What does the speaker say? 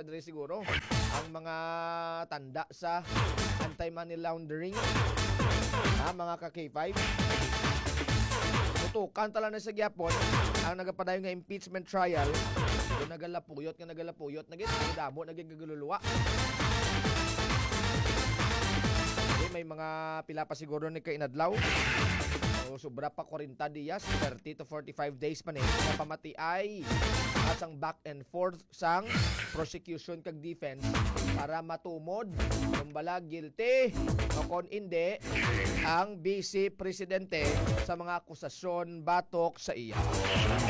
diri siguro ang mga tanda sa anti-money laundering. Mga ka-K5. Tutukan tala na sa gyapon ang nagapadayon nga impeachment trial. Yung nagalapuyot, nagdamo, nagigagululuwa. May mga pila pa siguro ni kainadlaw. So, sobra pa 40 dias, 30 to 45 days pa na pamati ay asang back and forth sang prosecution kag defense para matumod kung bala guilty o kung hindi ang vice presidente sa mga akusasyon batok sa iya.